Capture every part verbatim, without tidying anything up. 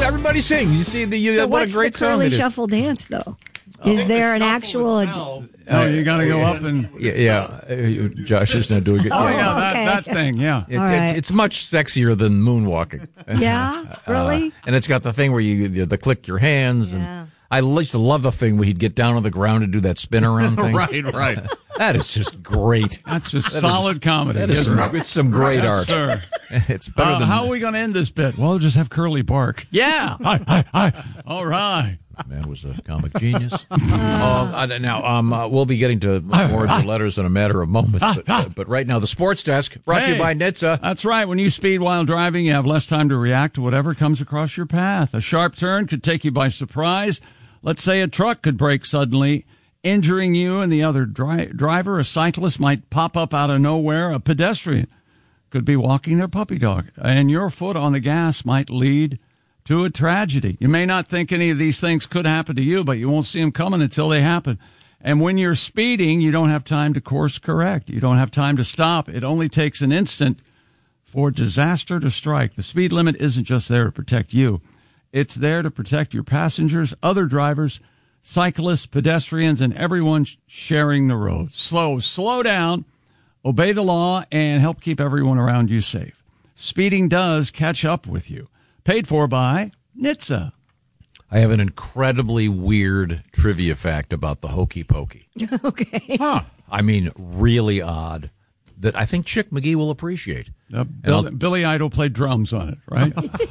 everybody sing. You see, the, you, so what what's a great the song curly it is. shuffle dance, though? Is there an actual... Oh, you got to go up and... Yeah, yeah. Uh, Josh is not doing it. Oh, yeah, okay. that, that thing, yeah. It, right. it's, it's much sexier than moonwalking. Yeah? Really? Uh, and it's got the thing where you the, the click your hands. Yeah. And I used to love the thing where he'd get down on the ground and do that spin around thing. Right, right. That is just great. That's just That solid is, comedy. That is isn't some, it? it's some great Yes, art. sir. It's better Uh, than... how are we going to end this bit? Well, just have Curly bark. Yeah. Hi, hi, hi. All right. Man was a comic genius. uh, now, um, uh, we'll be getting to more of your letters in a matter of moments. But, uh, but right now, the Sports Desk, brought to you Hey, by N H T S A. That's right. When you speed while driving, you have less time to react to whatever comes across your path. A sharp turn could take you by surprise. Let's say a truck could brake suddenly, injuring you and the other dri- driver. A cyclist might pop up out of nowhere. A pedestrian could be walking their puppy dog, and your foot on the gas might lead to a tragedy. You may not think any of these things could happen to you, but you won't see them coming until they happen. And when you're speeding, you don't have time to course correct. You don't have time to stop. It only takes an instant for disaster to strike. The speed limit isn't just there to protect you. It's there to protect your passengers, other drivers, cyclists, pedestrians, and everyone sharing the road. Slow, slow down, obey the law, and help keep everyone around you safe. Speeding does catch up with you. Paid for by N H T S A. I have an incredibly weird trivia fact about the Hokey Pokey. Okay. Huh. I mean, really odd that I think Chick McGee will appreciate. Uh, Bill, Billy Idol played drums on it, right?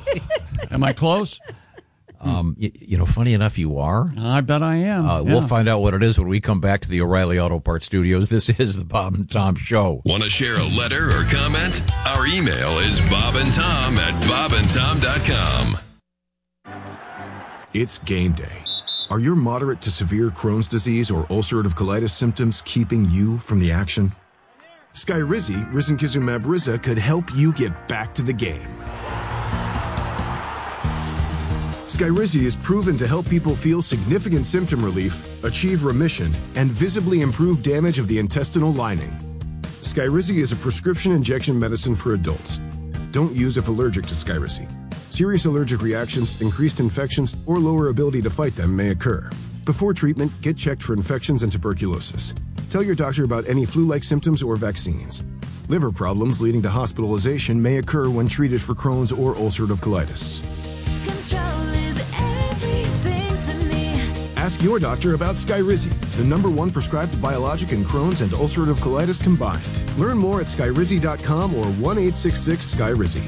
Am I close? Um, you, you know, funny enough, you are. I bet I am. Uh, yeah. We'll find out what it is when we come back to the O'Reilly Auto Parts Studios. This is the Bob and Tom Show. Want to share a letter or comment? Our email is bobandtom at bobandtom dot com. It's game day. Are your moderate to severe Crohn's disease or ulcerative colitis symptoms keeping you from the action? Skyrizi, risankizumab Riza, could help you get back to the game. Skyrizi is proven to help people feel significant symptom relief, achieve remission, and visibly improve damage of the intestinal lining. Skyrizi is a prescription injection medicine for adults. Don't use if allergic to Skyrizi. Serious allergic reactions, increased infections, or lower ability to fight them may occur. Before treatment, get checked for infections and tuberculosis. Tell your doctor about any flu-like symptoms or vaccines. Liver problems leading to hospitalization may occur when treated for Crohn's or ulcerative colitis. Control is everything to me. Ask your doctor about Skyrizi, the number one prescribed biologic in Crohn's and ulcerative colitis combined. Learn more at skyrizi dot com or one eight six six Skyrizi.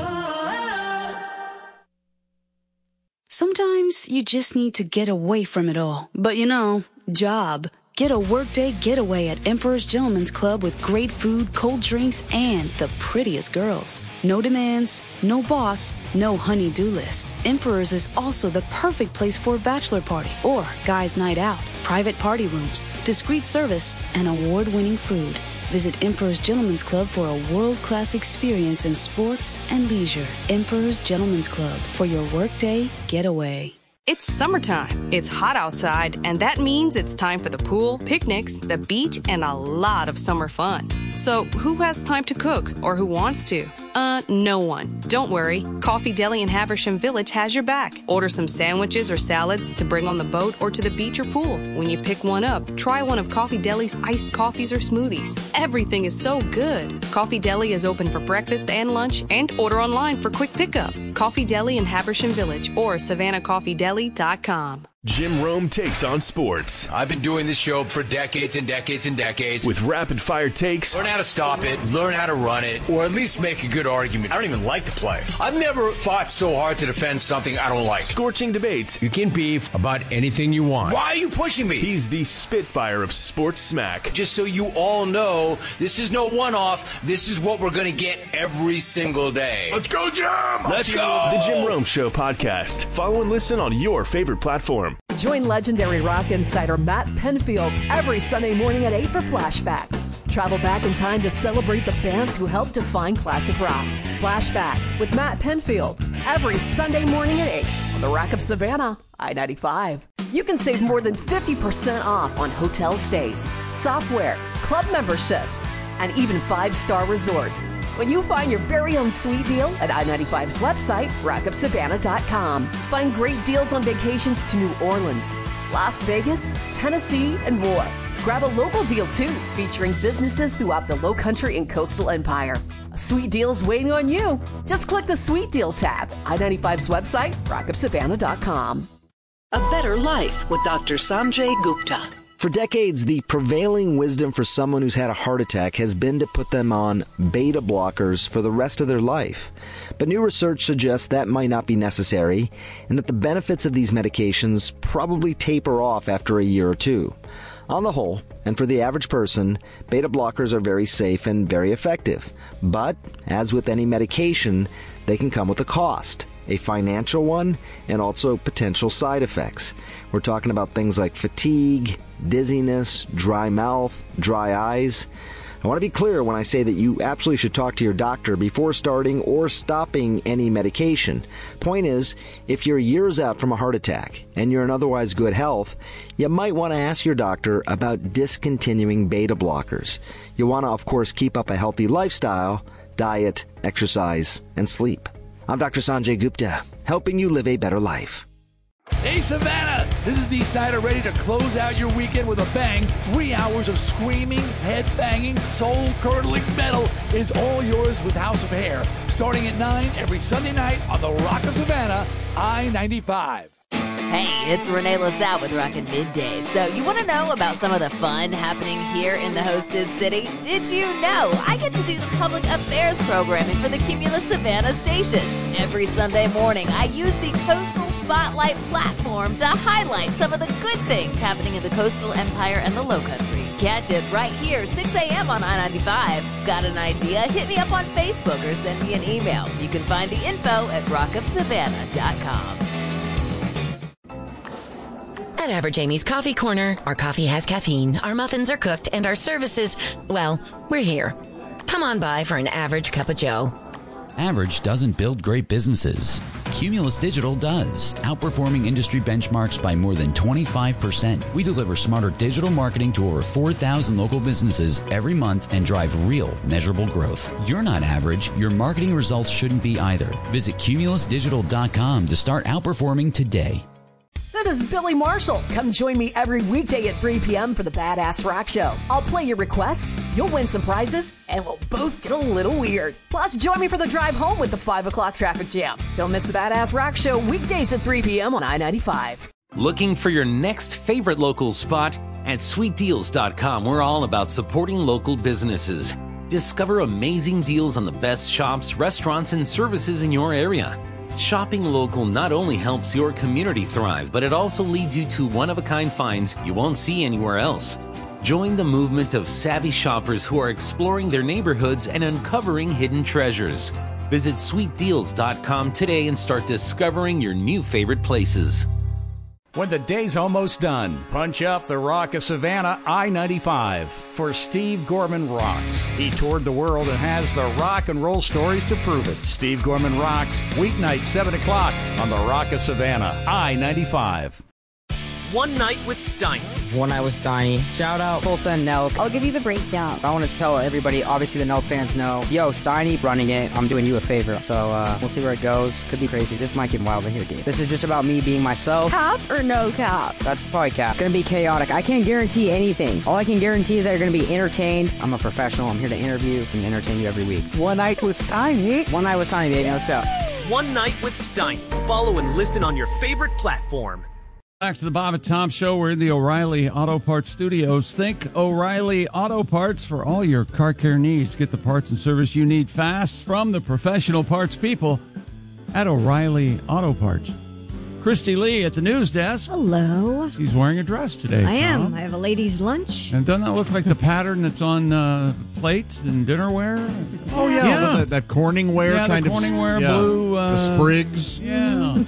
Sometimes you just need to get away from it all. But you know, job. Get a workday getaway at Emperor's Gentleman's Club with great food, cold drinks, and the prettiest girls. No demands, no boss, no honey-do list. Emperor's is also the perfect place for a bachelor party or guys' night out. Private party rooms, discreet service, and award-winning food. Visit Emperor's Gentleman's Club for a world-class experience in sports and leisure. Emperor's Gentleman's Club for your workday getaway. It's summertime. It's hot outside, and that means it's time for the pool, picnics, the beach, and a lot of summer fun. So, who has time to cook, or who wants to? Uh, no one. Don't worry. Coffee Deli in Haversham Village has your back. Order some sandwiches or salads to bring on the boat or to the beach or pool. When you pick one up, try one of Coffee Deli's iced coffees or smoothies. Everything is so good. Coffee Deli is open for breakfast and lunch, and order online for quick pickup. Coffee Deli in Haversham Village or savannah coffee deli dot com. Jim Rome takes on sports. I've been doing this show for decades and decades and decades. With rapid-fire takes. Learn how to stop it, learn how to run it, or at least make a good argument. I don't even like the play. I've never fought so hard to defend something I don't like. Scorching debates. You can beef about anything you want. Why are you pushing me? He's the Spitfire of sports smack. Just so you all know, this is no one-off. This is what we're going to get every single day. Let's go, Jim! Let's go! The Jim Rome Show podcast. Follow and listen on your favorite platform. Join legendary rock insider Matt Penfield every Sunday morning at eight for Flashback. Travel back in time to celebrate the bands who helped define classic rock. Flashback with Matt Penfield every Sunday morning at eight on the Rock of Savannah, I ninety-five. You can save more than fifty percent off on hotel stays, software, club memberships, and even five-star resorts. when you find your very own sweet deal at I ninety-five's website, rock up savannah dot com. Find great deals on vacations to New Orleans, Las Vegas, Tennessee, and more. Grab a local deal, too, featuring businesses throughout the Lowcountry and Coastal Empire. A sweet deal's waiting on you. Just click the Sweet Deal tab. I ninety-five's website, rock up savannah dot com. A Better Life with Doctor Sanjay Gupta. For decades, the prevailing wisdom for someone who's had a heart attack has been to put them on beta blockers for the rest of their life. But new research suggests that might not be necessary, and that the benefits of these medications probably taper off after a year or two. On the whole, and for the average person, beta blockers are very safe and very effective. But, as with any medication, they can come with a cost. A financial one, and also potential side effects. We're talking about things like fatigue, dizziness, dry mouth, dry eyes. I want to be clear when I say that you absolutely should talk to your doctor before starting or stopping any medication. Point is, if you're years out from a heart attack and you're in otherwise good health, you might want to ask your doctor about discontinuing beta blockers. You want to, of course, keep up a healthy lifestyle, diet, exercise, and sleep. I'm Doctor Sanjay Gupta, helping you live a better life. Hey, Savannah! This is Dee Snider, ready to close out your weekend with a bang. Three hours of screaming, head-banging, soul-curdling metal is all yours with House of Hair, starting at nine every Sunday night on the Rock of Savannah, I ninety-five. Hey, it's Renee LaSalle with Rockin' Midday. So you want to know about some of the fun happening here in the hostess city? Did you know I get to do the public affairs programming for the Cumulus Savannah stations? Every Sunday morning, I use the Coastal Spotlight platform to highlight some of the good things happening in the Coastal Empire and the Lowcountry. Catch it right here, six a.m. on I ninety-five. Got an idea? Hit me up on Facebook or send me an email. You can find the info at rock up savannah dot com. At Average Amy's Coffee Corner, our coffee has caffeine, our muffins are cooked, and our services, well, we're here. Come on by for an average cup of joe. Average doesn't build great businesses. Cumulus Digital does, outperforming industry benchmarks by more than twenty-five percent. We deliver smarter digital marketing to over four thousand local businesses every month and drive real, measurable growth. You're not average. Your marketing results shouldn't be either. Visit cumulus digital dot com to start outperforming today. This is Billy Marshall. Come join me every weekday at three p.m. for the Badass Rock Show. I'll play your requests, you'll win some prizes, and we'll both get a little weird. Plus, join me for the drive home with the five o'clock traffic jam. Don't miss the Badass Rock Show weekdays at three p.m. on I ninety-five. Looking for your next favorite local spot? At sweet deals dot com, we're all about supporting local businesses. Discover amazing deals on the best shops, restaurants, and services in your area. Shopping local not only helps your community thrive, but it also leads you to one-of-a-kind finds you won't see anywhere else. Join the movement of savvy shoppers who are exploring their neighborhoods and uncovering hidden treasures. Visit sweet deals dot com today and start discovering your new favorite places. When the day's almost done, punch up the Rock of Savannah I ninety-five for Steve Gorman Rocks. He toured the world and has the rock and roll stories to prove it. Steve Gorman Rocks, weeknight seven o'clock on the Rock of Savannah I ninety-five. One Night with Steiny. One Night with Steiny. Shout out Tulsa and Nelk. I'll give you the breakdown. I want to tell everybody, obviously the Nelk fans know, yo, Steiny running it, I'm doing you a favor. So uh, we'll see where it goes. Could be crazy. This might get wild in here, dude. This is just about me being myself. Cap or no cap? That's probably cap. It's going to be chaotic. I can't guarantee anything. All I can guarantee is that you're going to be entertained. I'm a professional. I'm here to interview and entertain you every week. One Night with Steiny. One Night with Steiny, baby. Let's go. One Night with Steiny. Follow and listen on your favorite platform. Back to the Bob and Tom Show. We're in the O'Reilly Auto Parts Studios. Think O'Reilly Auto Parts for all your car care needs. Get the parts and service you need fast from the professional parts people at O'Reilly Auto Parts. Christy Lee at the news desk. Hello. She's wearing a dress today. I am. Tom. I have a ladies' lunch. And doesn't that look like the pattern that's on uh, plates and dinnerware? Oh, yeah. yeah. That, that Corningware yeah, kind the of. Corningware yeah. blue. Uh, the sprigs. Yeah.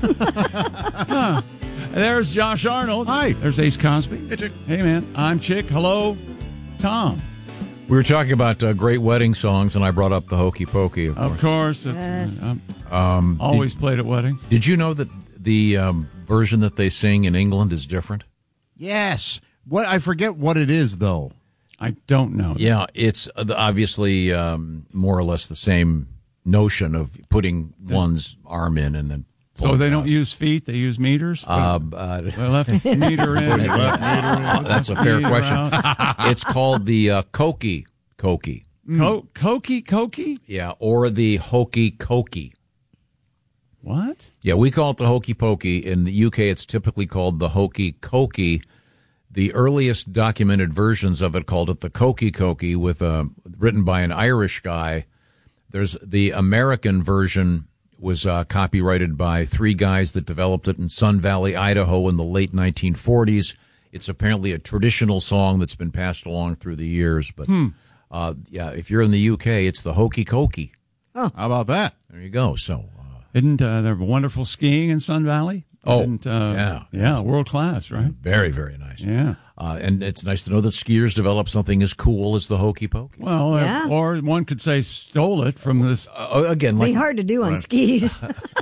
huh. There's Josh Arnold. Hi. There's Ace Cosby. Hey, Chick. Hey, man. I'm Chick. Hello, Tom. We were talking about uh, great wedding songs, and I brought up the Hokey Pokey, of, Of course. course. Yes. Uh, um, always did, played at weddings. Did you know that the um, version that they sing in England is different? Yes. What I forget what it is, though. I don't know. Yeah, it's uh, the- obviously um, more or less the same notion of putting one's arm in and then. So pulling they it don't out. use feet; they use meters. Uh, uh, Well, left meter in. Putting it left meter in. That's a fair Meter question. out. It's called the uh, Koki Koki. Co- Koki Koki? Yeah, or the Hokey Cokey. What? Yeah, we call it the Hokey Pokey. In the U K, it's typically called the Hokey Cokey. The earliest documented versions of it called it the Koki Koki, with uh, written by an Irish guy. There's the American version was uh, copyrighted by three guys that developed it in Sun Valley, Idaho, in the late nineteen forties. It's apparently a traditional song that's been passed along through the years. But Hmm. uh, yeah, if you're in the U K, it's the Hokey Cokey. Oh, how about that? There you go. So. Isn't uh, there wonderful skiing in Sun Valley? Oh, Isn't, uh, yeah. Yeah, world class, right? Very, very nice. Yeah. Uh, and it's nice to know that skiers develop something as cool as the Hokey Pokey. Well, uh, Yeah. or one could say stole it from this. Uh, again, be like, hard to do on skis.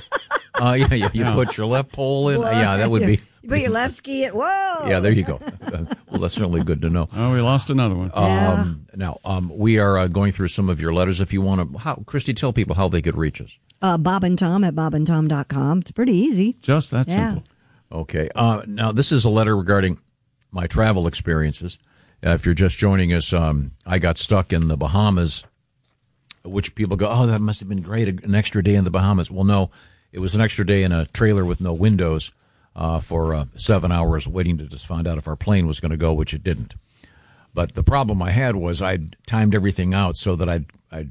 uh, yeah, yeah, you Yeah. put your left pole in. Yeah, that would be. You put your left ski at, whoa. Yeah, there you go. Uh, well, that's certainly good to know. Oh, we lost another one. Um, now, um, we are uh, going through some of your letters. If you want to, how, Christy, tell people how they could reach us. Uh, Bob and Tom at bob and tom dot com. It's pretty easy. Just that Yeah. simple. Okay. Uh, now, this is a letter regarding my travel experiences. Uh, if you're just joining us, um, I got stuck in the Bahamas, which people go, oh, that must have been great, an extra day in the Bahamas. Well, no, it was an extra day in a trailer with no windows uh, for uh, seven hours waiting to just find out if our plane was going to go, which it didn't. But the problem I had was I'd timed everything out so that I'd, I'd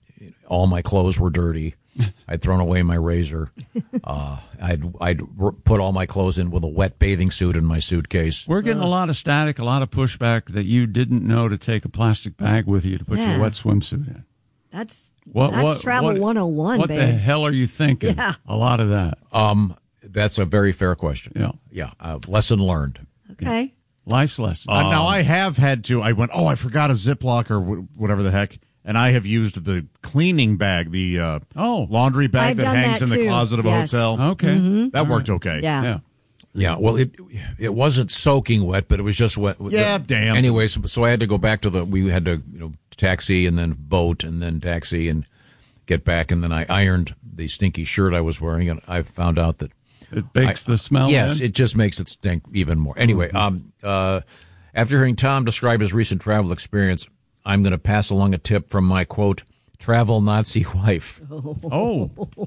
all my clothes were dirty. I'd thrown away my razor. Uh, I'd I'd r- put all my clothes in with a wet bathing suit in my suitcase. We're getting a lot of static, a lot of pushback that you didn't know to take a plastic bag with you to put Yeah. your wet swimsuit in. That's What, that's what, travel what, one oh one, What babe. the hell are you thinking? Yeah. A lot of that. Um, that's a very fair question. Yeah. Yeah. Uh, lesson learned. Okay. Life's lesson. Uh, now, I have had to, I went, oh, I forgot a Ziploc or wh- whatever the heck, and I have used the cleaning bag, the uh, oh. laundry bag I've that done hangs that in the too. closet of Yes. a hotel. Okay. Mhm. That worked okay. Yeah. Yeah. Yeah. Well, it it wasn't soaking wet, but it was just wet. Yeah, damn. Anyway, so, so I had to go back to the. We had to you know taxi and then boat and then taxi and get back, and then I ironed the stinky shirt I was wearing, and I found out that It bakes I- the smell Yes, in? it just makes it stink even more. Anyway, um, uh, after hearing Tom describe his recent travel experience, I'm going to pass along a tip from my, quote, travel Nazi wife. Oh.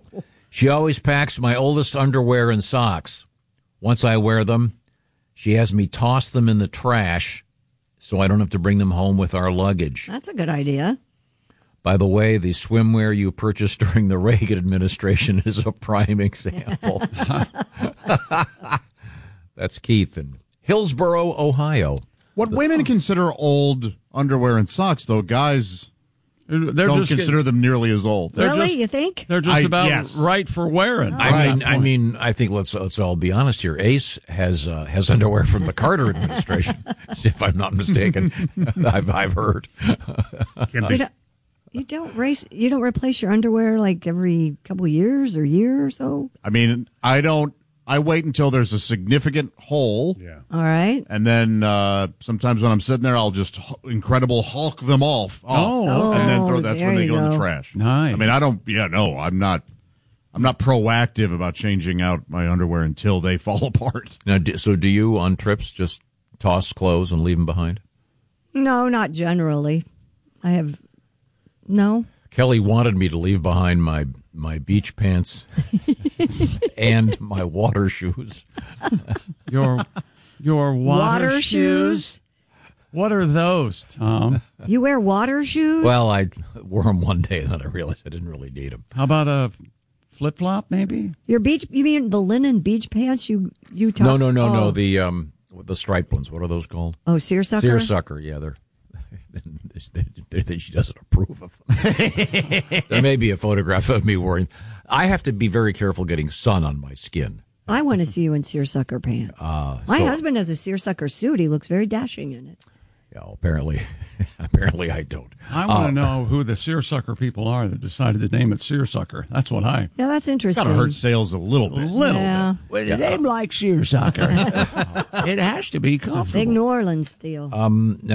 She always packs my oldest underwear and socks. Once I wear them, she has me toss them in the trash so I don't have to bring them home with our luggage. That's a good idea. By the way, the swimwear you purchased during the Reagan administration is a prime example. That's Keith in Hillsboro, Ohio. What women consider old underwear and socks, though, guys They're don't just consider get- them nearly as old. They're Really? just- You think? They're just I- about yes. right for wearing. I mean, I mean, I think let's let's all be honest here. Ace has uh, has underwear from the Carter administration, if I'm not mistaken. I've I've heard. You don't, you don't race. You don't replace your underwear like every couple years or year or so. I mean, I don't. I wait until there's a significant hole. Yeah. All right. And then uh, sometimes when I'm sitting there, I'll just hu- incredible Hulk them off. off Oh. and then throw, Oh, that's there when they you go in the go. trash. Nice. I mean, I don't. Yeah, no, I'm not. I'm not proactive about changing out my underwear until they fall apart. Now, do, so do you on trips just toss clothes and leave them behind? No, not generally. I have no. Kelly wanted me to leave behind my my beach pants and my water shoes. Your your water, Water shoes? What are those, Tom? You wear water shoes? Well, I wore them one day, and then I realized I didn't really need them. How about a flip flop, maybe? Your beach? You mean the linen beach pants? You you talk? No, no, no, oh. no. The um, the striped ones. What are those called? Oh, seersucker. Seersucker. Yeah, they're. they, they, they, she doesn't approve of them. There may be a photograph of me wearing. I have to be very careful getting sun on my skin. I want to see you in seersucker pants. Uh, My so- husband has a seersucker suit. He looks very dashing in it. Yeah, apparently, apparently I don't. I want to Uh, know who the seersucker people are that decided to name it seersucker. That's what I. Yeah, that's interesting. Got to hurt sales a little bit. Little Yeah. bit. With a name like seersucker, it has to be Big comfortable. New Orleans deal. Um, now,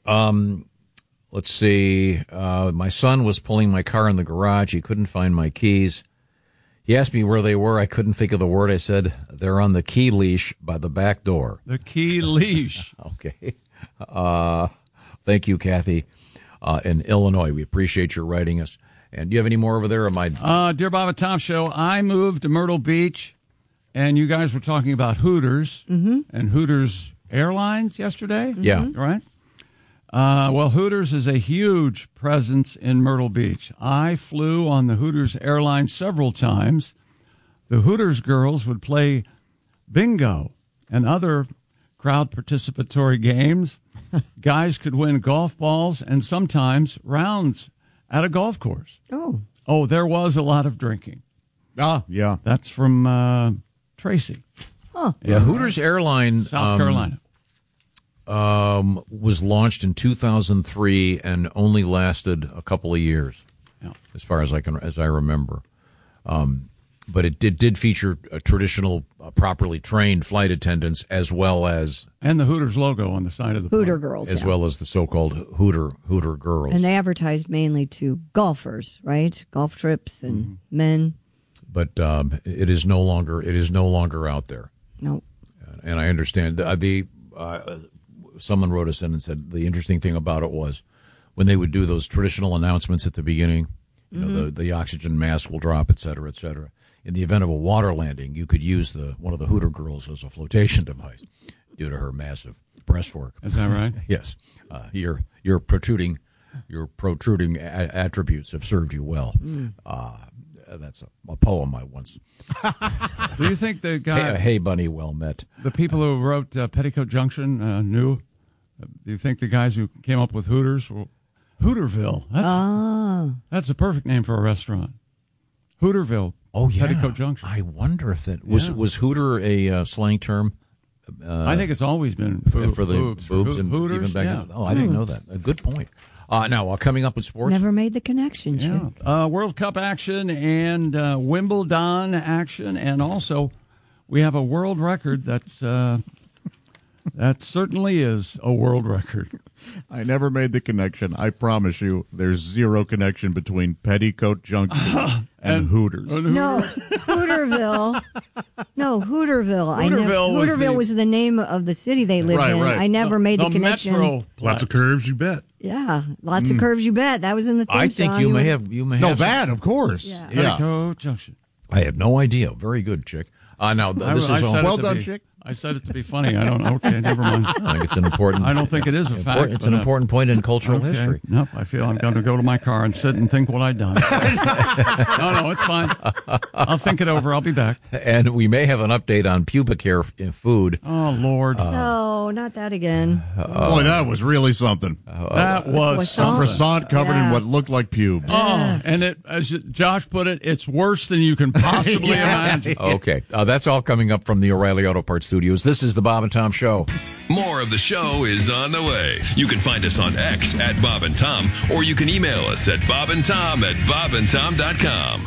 Um, let's see. Uh, my son was pulling my car in the garage. He couldn't find my keys. He asked me where they were. I couldn't think of the word. I said, they're on the key leash by the back door. The key leash. Okay. Uh, thank you, Kathy, uh, in Illinois. We appreciate your writing us. And do you have any more over there? Or am I... Uh, Dear Bob and Tom Show, I moved to Myrtle Beach, and you guys were talking about Hooters Mm-hmm. and Hooters Airlines yesterday. Yeah. Right? Uh, well, Hooters is a huge presence in Myrtle Beach. I flew on the Hooters airline several times. The Hooters girls would play bingo and other crowd participatory games. Guys could win golf balls and sometimes rounds at a golf course. Oh. Oh, there was a lot of drinking. Ah, yeah. That's from uh, Tracy. Huh. Yeah, Hooters Airline... South um, Carolina. Um, was launched in two thousand three and only lasted a couple of years, yeah. as far as I can, as I remember. Um, but it did did feature a traditional, uh, properly trained flight attendants, as well as and the Hooters logo on the side of the Hooter plane. girls, as yeah. well as the so-called Hooter Hooter girls. And they advertised mainly to golfers, right? Golf trips and Mm-hmm. men. But um, it is no longer it is no longer out there. No. And I understand uh, the. Uh, Someone wrote us in and said the interesting thing about it was when they would do those traditional announcements at the beginning, you know, Mm-hmm. the, the oxygen mask will drop, et cetera, et cetera. In the event of a water landing, you could use the one of the Hooter girls as a flotation device due to her massive breastwork. Is that right? Yes. Uh, your your protruding your protruding a- attributes have served you well. Mm. Uh, that's a, a poem I once. Do you think the guy, Hey, hey, bunny, well met. the people who wrote uh, Petticoat Junction uh, knew? Uh, do you think the guys who came up with Hooters were Hooterville? That's, Ah. that's a perfect name for a restaurant. Hooterville. Oh yeah, Petticoat Junction. I wonder if it was Yeah. was Hooter a uh, slang term. Uh, I think it's always been for, boo- for the boobs, boobs for and Hooters. even back. Yeah. In, oh, I didn't Hmm. know that. A good point. Uh, now, uh, coming up with sports. Never made the connection, Chip. Yeah. Uh, World Cup action and uh, Wimbledon action, and also we have a world record that's uh, that certainly is a world record. I never made the connection. I promise you, there's zero connection between Petticoat Junction and, And- Hooters. No, Hooterville. No, Hooterville. I never, Hooterville was Hooterville the- was the name of the city they lived Right, in. right. I never made the, the connection. Metro. Lots of curves, you bet. Yeah, lots of curves. You bet. That was in the. Theme I think song. you It may was- have. You may No, have. some- that, of course. Yeah. Yeah. Petticoat Junction. I have no idea. Very good, chick. Uh, now th- I- this I is all, said it well to done, be- chick. I said it to be funny. I don't know. Okay, never mind. I think it's an important. I don't think it is a fact. important- It's an but, uh, important point in cultural okay. history. Nope. I feel I'm going to go to my car and sit and think what I've done. no, no, it's fine. I'll think it over. I'll be back. And we may have an update on pubic hair f- in food. Oh, Lord. No, not that again. Boy, that was really something. that was Croissant. something. Croissant covered Yeah. in what looked like pubes. Oh, and it, as Josh put it, it's worse than you can possibly Yeah. imagine. Okay, uh, that's all coming up from the O'Reilly Auto Parts Studios. This is the Bob and Tom Show. More of the show is on the way. You can find us on X at Bob and Tom, or you can email us at bobandtom at bobandtom dot com.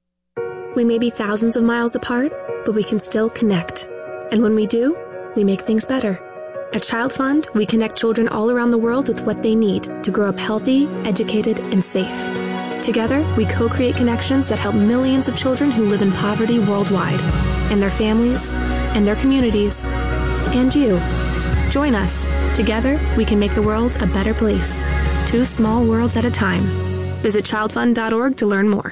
We may be thousands of miles apart, but we can still connect. And when we do, we make things better. At Child Fund, we connect children all around the world with what they need to grow up healthy, educated, and safe. Together, we co-create connections that help millions of children who live in poverty worldwide, and their families, and their communities, and you. Join us. Together, we can make the world a better place. Two small worlds at a time. Visit child fund dot org to learn more.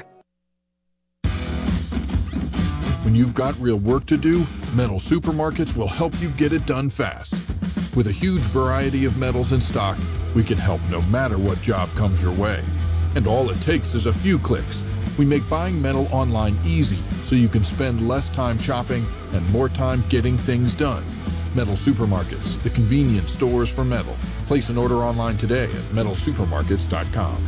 When you've got real work to do, Metal Supermarkets will help you get it done fast. With a huge variety of metals in stock, we can help no matter what job comes your way. And all it takes is a few clicks. We make buying metal online easy so you can spend less time shopping and more time getting things done. Metal Supermarkets, the convenience stores for metal. Place an order online today at metal supermarkets dot com.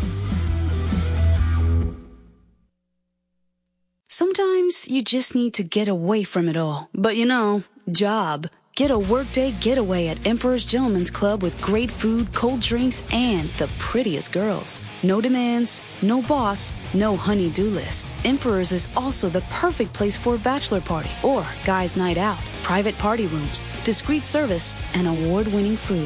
Sometimes you just need to get away from it all. But you know, job. Get a workday getaway at Emperor's Gentleman's Club with great food, cold drinks, and the prettiest girls. No demands, no boss, no honey-do list. Emperor's is also the perfect place for a bachelor party or guys' night out. Private party rooms, discreet service, and award-winning food.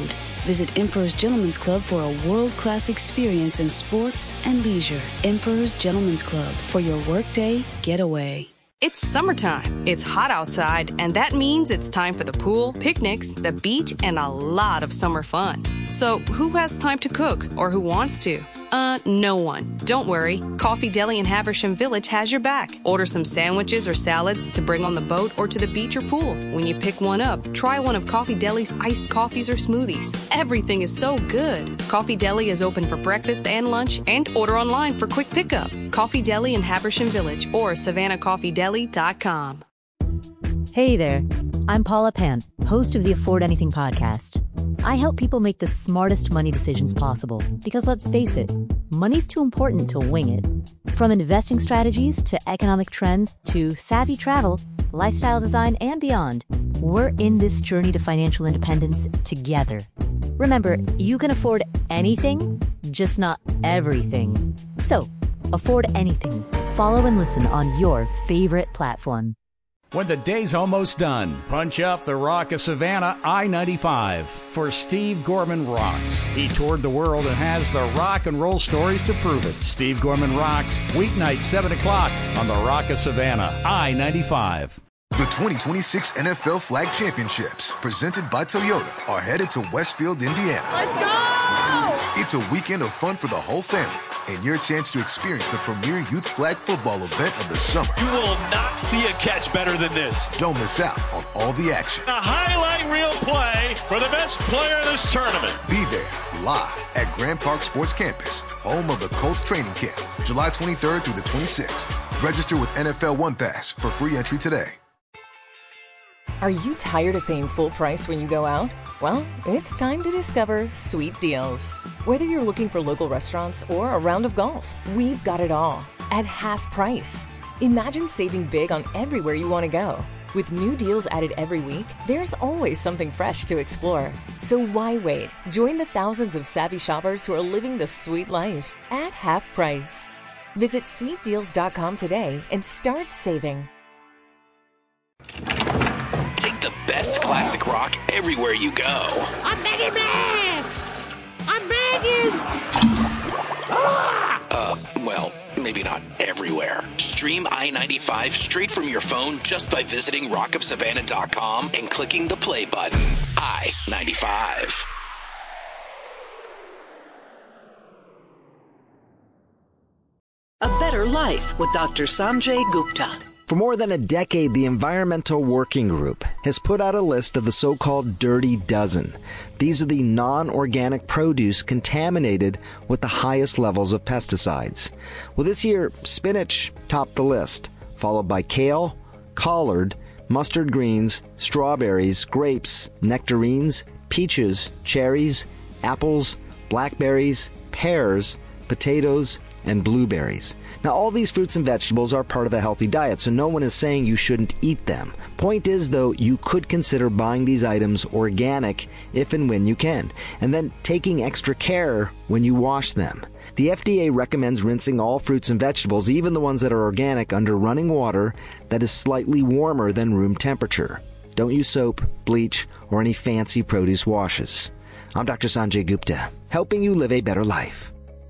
Visit Emperor's Gentlemen's Club for a world-class experience in sports and leisure. Emperor's Gentlemen's Club for your workday getaway. It's summertime. It's hot outside, and that means it's time for the pool, picnics, the beach, and a lot of summer fun. So who has time to cook, or who wants to? Uh, no one. Don't worry. Coffee Deli in Haversham Village has your back. Order some sandwiches or salads to bring on the boat or to the beach or pool. When you pick one up, try one of Coffee Deli's iced coffees or smoothies. Everything is so good. Coffee Deli is open for breakfast and lunch, and order online for quick pickup. Coffee Deli in Haversham Village or savannah coffee deli dot com. Hey there. I'm Paula Pant, host of the Afford Anything podcast. I help people make the smartest money decisions possible because, let's face it, money's too important to wing it. From investing strategies to economic trends to savvy travel, lifestyle design, and beyond, we're in this journey to financial independence together. Remember, you can afford anything, just not everything. So, afford anything. Follow and listen on your favorite platform. When the day's almost done, punch up the Rock of Savannah I ninety-five for Steve Gorman Rocks. He toured the world and has the rock and roll stories to prove it. Steve Gorman Rocks, weeknight seven o'clock on the Rock of Savannah I ninety-five. The twenty twenty-six N F L Flag Championships, presented by Toyota, are headed to Westfield, Indiana. Let's go! It's a weekend of fun for the whole family, and your chance to experience the premier youth flag football event of the summer. You will not see a catch better than this. Don't miss out on all the action. A highlight reel play for the best player in this tournament. Be there live at Grand Park Sports Campus, home of the Colts training camp, July twenty-third through the twenty-sixth. Register with N F L One Pass for free entry today. Are you tired of paying full price when you go out? Well, it's time to discover Sweet Deals. Whether you're looking for local restaurants or a round of golf, we've got it all at half price. Imagine saving big on everywhere you want to go. With new deals added every week, there's always something fresh to explore. So why wait? Join the thousands of savvy shoppers who are living the sweet life at half price. Visit sweet deals dot com today and start saving. Take the best classic rock everywhere you go. I'm begging, man! I'm begging! Ah! Uh, well, maybe not everywhere. Stream I ninety-five straight from your phone just by visiting rock of savannah dot com and clicking the play button. I ninety-five. A Better Life with Doctor Sanjay Gupta. For more than a decade, the Environmental Working Group has put out a list of the so-called Dirty Dozen. These are the non-organic produce contaminated with the highest levels of pesticides. Well, this year, spinach topped the list, followed by kale, collard, mustard greens, strawberries, grapes, nectarines, peaches, cherries, apples, blackberries, pears, potatoes, and blueberries. Now, all these fruits and vegetables are part of a healthy diet, so no one is saying you shouldn't eat them. Point is, though, you could consider buying these items organic if and when you can, and then taking extra care when you wash them. The F D A recommends rinsing all fruits and vegetables, even the ones that are organic, under running water that is slightly warmer than room temperature. Don't use soap, bleach, or any fancy produce washes. I'm Doctor Sanjay Gupta, helping you live a better life.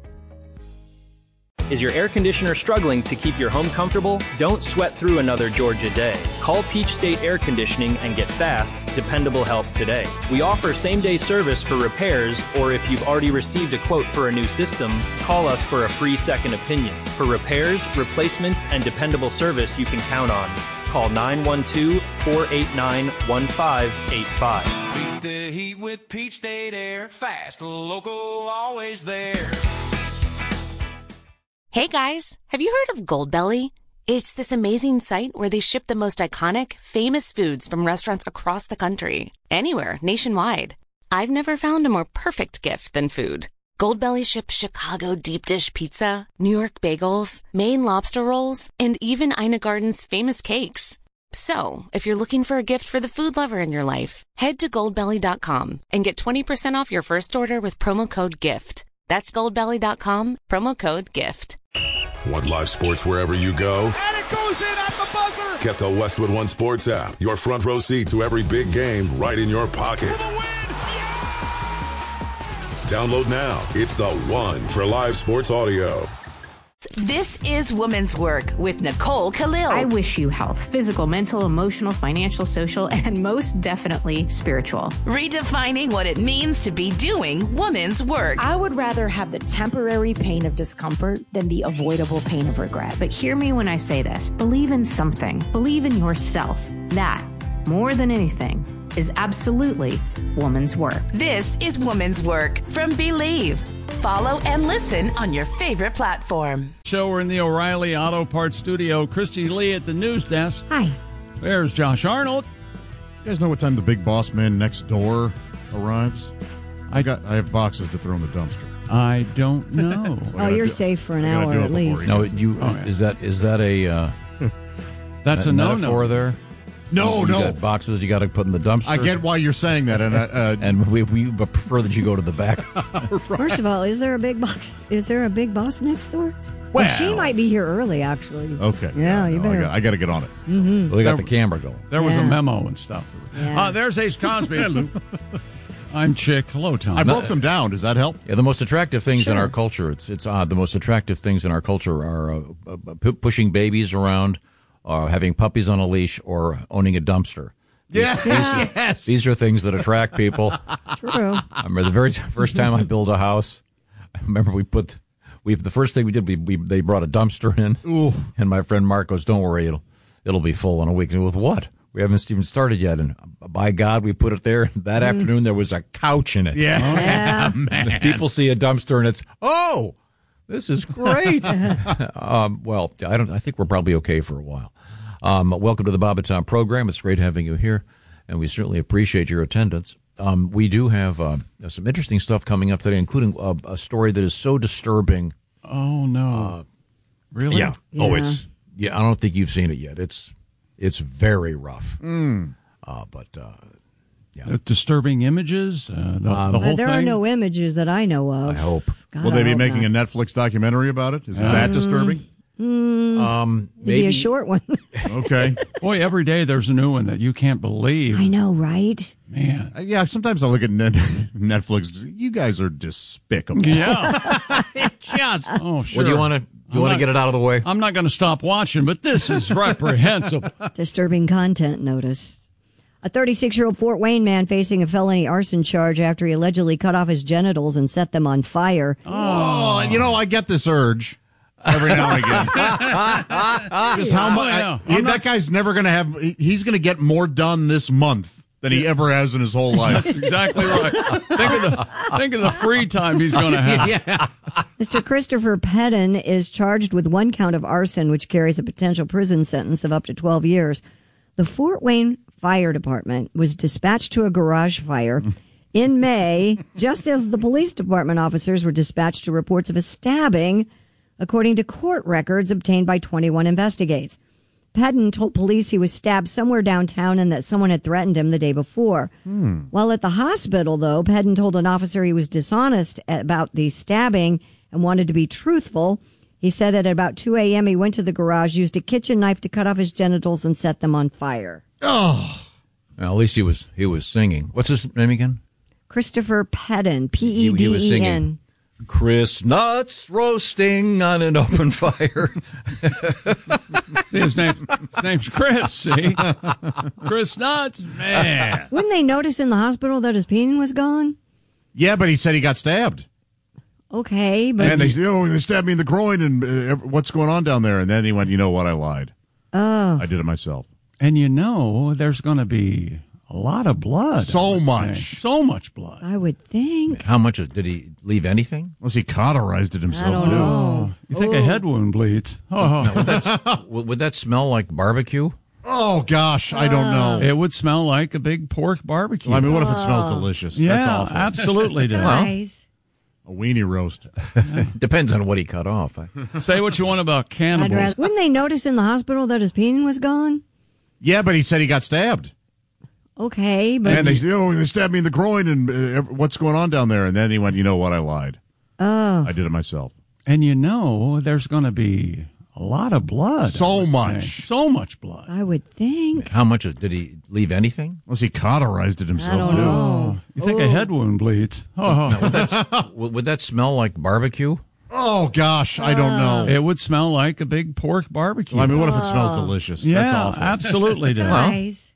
Is your air conditioner struggling to keep your home comfortable? Don't sweat through another Georgia day. Call Peach State Air Conditioning and get fast, dependable help today. We offer same-day service for repairs, or if you've already received a quote for a new system, call us for a free second opinion. For repairs, replacements, and dependable service you can count on. Call nine one two, four eight nine, one five eight five. Beat the heat with Peach State Air. Fast, local, always there. Hey guys, have you heard of Goldbelly? It's this amazing site where they ship the most iconic, famous foods from restaurants across the country, anywhere, nationwide. I've never found a more perfect gift than food. Goldbelly ships Chicago deep dish pizza, New York bagels, Maine lobster rolls, and even Ina Garden's famous cakes. So, if you're looking for a gift for the food lover in your life, head to goldbelly dot com and get twenty percent off your first order with promo code GIFT. That's goldbelly dot com, promo code GIFT. Want live sports wherever you go? And it goes in at the buzzer! Get the Westwood One Sports app. Your front row seat to every big game right in your pocket. Download now. It's the one for live sports audio. This is Woman's Work with Nicole Khalil. I wish you health, physical, mental, emotional, financial, social, and most definitely spiritual. Redefining what it means to be doing woman's work. I would rather have the temporary pain of discomfort than the avoidable pain of regret. But hear me when I say this. Believe in something. Believe in yourself. That, more than anything, is absolutely woman's work. This is Woman's Work from Believe. Follow and listen on your favorite platform. So we're in the O'Reilly Auto Parts studio. Christy Lee at the news desk. Hi. There's Josh Arnold. You guys know what time the big boss man next door arrives? I got. I have boxes to throw in the dumpster. I don't know. Oh, you're do, safe for an hour at least. No, you oh, yeah. is that is that a uh, that's a no metaphor no. there? No, you no. Got boxes you got to put in the dumpster. I get why you're saying that, and uh, and we we prefer that you go to the back. Right. First of all, is there a big box? Is there a big boss next door? Well, she might be here early, actually. Okay. Yeah, no, you no, better. I got to get on it. Mm-hmm. Well, we got there, the camera going. There was yeah. a memo and stuff. Yeah. Uh, there's Ace Cosby. Hello. I'm Chick. Hello, Tom. I broke them down. Does that help? Yeah, the most attractive things sure. in our culture. It's it's odd. The most attractive things in our culture are uh, uh, p- pushing babies around, or having puppies on a leash, or owning a dumpster. These, yeah. these, yes. These are things that attract people. True. I remember the very first time I built a house. I remember we put we the first thing we did we, we they brought a dumpster in, Ooh. and my friend Mark goes, "Don't worry, it'll it'll be full in a week." And with what? We haven't even started yet, and by God, we put it there. That mm. afternoon, there was a couch in it. Yeah, oh, yeah. man. People see a dumpster, and it's oh, this is great. um, well, I don't. I think we're probably okay for a while. Um, welcome to the Bob and Tom program. It's great having you here, and we certainly appreciate your attendance. Um, we do have uh, some interesting stuff coming up today, including a, a story that is so disturbing. Oh no! Uh, really? Yeah. yeah. Oh, it's yeah. I don't think you've seen it yet. It's it's very rough. Mm. Uh, but uh, yeah, the disturbing images. Uh, the, um, the whole there thing? are no images that I know of. I hope. God, Will they be making not. a Netflix documentary about it? Is yeah. it that disturbing? Mm, um, maybe maybe a short one. Okay. Boy, every day there's a new one that you can't believe. I know, right? Man. Uh, yeah, sometimes I look at net- Netflix. You guys are despicable. Yeah. Just. Oh, sure. Well, do you want to you want to get it out of the way? I'm not going to stop watching, but this is reprehensible. Disturbing content notice. A thirty-six-year-old Fort Wayne man facing a felony arson charge after he allegedly cut off his genitals and set them on fire. Oh, you know, I get this urge. Every now and again. Just how much? Yeah. I, that guy's never going to have. He's going to get more done this month than he ever has in his whole life. Exactly right. Think of the think of the free time he's going to have. Yeah. Mister Christopher Pedden is charged with one count of arson, which carries a potential prison sentence of up to twelve years. The Fort Wayne Fire Department was dispatched to a garage fire in May, just as the police department officers were dispatched to reports of a stabbing, according to court records obtained by twenty-one Investigates. Pedden told police he was stabbed somewhere downtown and that someone had threatened him the day before. Hmm. While at the hospital, though, Pedden told an officer he was dishonest about the stabbing and wanted to be truthful. He said at about two a.m. he went to the garage, used a kitchen knife to cut off his genitals and set them on fire. Oh. Well, at least he was he was singing. What's his name again? Christopher Pedden, P E D E N. He, he was singing. Chris Nuts roasting on an open fire. See, his, name, his name's Chris, see? Chris Nuts, man. Wouldn't they notice in the hospital that his penis was gone? Yeah, but he said he got stabbed. Okay, but... And they said, oh, they stabbed me in the groin, and uh, what's going on down there? And then he went, you know what, I lied. Oh. I did it myself. And you know, there's going to be a lot of blood. So much. Think. So much blood. I would think. How much? Did he leave anything? Unless he cauterized it himself, I don't too. know. You think oh. a head wound bleeds? Oh. Now, would, that, would that smell like barbecue? Oh, gosh, I don't know. It would smell like a big pork barbecue. Well, I mean, what if it smells delicious? Yeah, That's awful. absolutely does. Nice. A weenie roast. Depends on what he cut off. Say what you want about cannibals. Rather, wouldn't they notice in the hospital that his penis was gone? Yeah, but he said he got stabbed. Okay, but... And they said, oh, they stabbed me in the groin, and uh, what's going on down there? And then he went, you know what, I lied. Oh. I did it myself. And you know, there's going to be A lot of blood. So much. Think. So much blood. I would think. How much did he leave anything? Unless he cauterized it himself, I don't too. know. You think a head wound bleeds? Oh. Now, would, that, would that smell like barbecue? Oh, gosh, I don't know. It would smell like a big pork barbecue. Well, I mean, what if it smells delicious? Yeah, That's awful. absolutely does. Well,